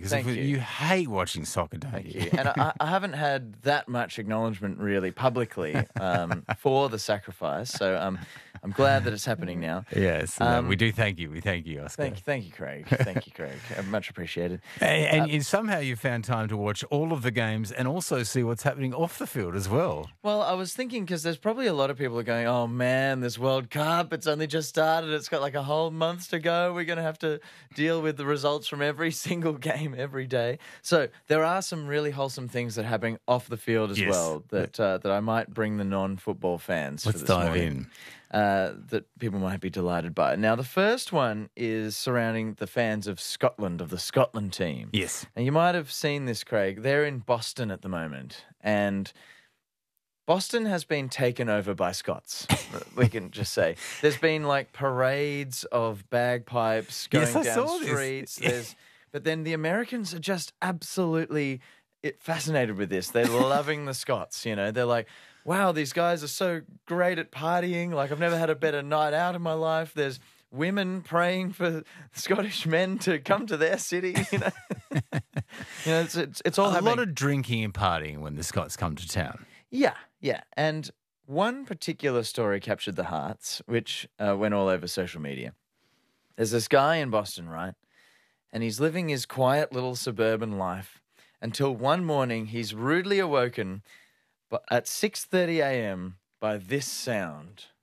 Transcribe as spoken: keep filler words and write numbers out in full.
because Thank you. you. you hate watching soccer, don't Thank you? you. And I, I haven't had that much acknowledgement really publicly um, for the sacrifice. So um, I'm glad that it's happening now. Yes, no, Um, we do thank you. We thank you, Oscar. Thank you, thank you, Craig. Thank you, Craig. Uh, Much appreciated. And, Uh, and you, somehow you found time to watch all of the games and also see what's happening off the field as well. Well, I was thinking because there's probably a lot of people who are going, oh man, this World Cup, it's only just started. It's got like a whole month to go. We're going to have to deal with the results from every single game every day. So there are some really wholesome things that are happening off the field as Yes. well that uh, that I might bring the non-football fans Let's for this dive morning. in. Uh, that people might be delighted by. Now, the first one is surrounding the fans of Scotland, of the Scotland team. Yes. And you might have seen this, Craig. They're in Boston at the moment. And Boston has been taken over by Scots, we can just say. There's been like parades of bagpipes going Yes, I down saw this. streets. There's, but then the Americans are just absolutely it, fascinated with this. They're loving the Scots, you know. They're like, wow, these guys are so great at partying. Like, I've never had a better night out in my life. There's women praying for Scottish men to come to their city, you know. you know, it's, it's, it's all A happening. lot of drinking and partying when the Scots come to town. Yeah, yeah. And one particular story captured the hearts, which uh, went all over social media. There's this guy in Boston, right? And he's living his quiet little suburban life until one morning he's rudely awoken but at six thirty a.m. by this sound.